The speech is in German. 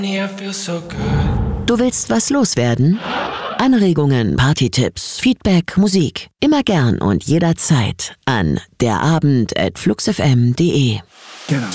Du willst was loswerden? Anregungen, Partytipps, Feedback, Musik. Immer gern und jederzeit an derabend@fluxfm.de. Genau.